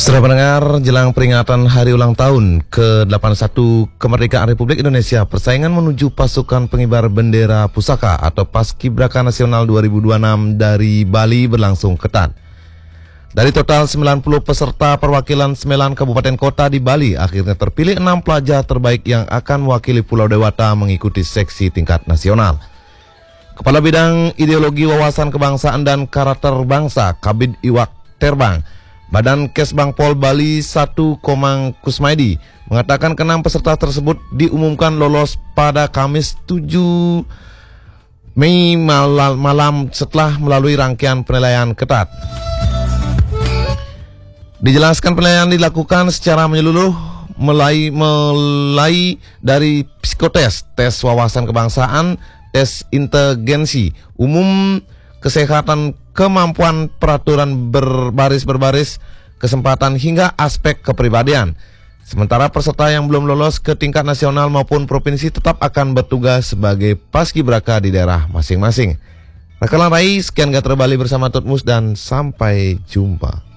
Saudara pendengar, jelang peringatan Hari Ulang Tahun ke-81 Kemerdekaan Republik Indonesia, persaingan menuju pasukan pengibar bendera pusaka atau Paskibraka Nasional 2026 dari Bali berlangsung ketat. Dari total 90 peserta perwakilan 9 kabupaten kota di Bali, akhirnya terpilih 6 pelajar terbaik yang akan mewakili Pulau Dewata mengikuti seksi tingkat nasional. Kepala Bidang Ideologi Wawasan Kebangsaan dan Karakter Bangsa, Kabid Iwak Terbang, Badan Kesbang Pol Bali 1 Komang Kusmaidi mengatakan ke-6 peserta tersebut diumumkan lolos pada Kamis 7 Mei malam setelah melalui rangkaian penilaian ketat. Dijelaskan penilaian dilakukan secara menyeluruh mulai dari psikotes, tes wawasan kebangsaan, tes inteligensi umum, kesehatan, kemampuan peraturan berbaris, kesempatan hingga aspek kepribadian. Sementara peserta yang belum lolos ke tingkat nasional maupun provinsi tetap akan bertugas sebagai paskibraka di daerah masing-masing. Rakalan Rai, sekian Gatra Bali bersama Tutmus dan sampai jumpa.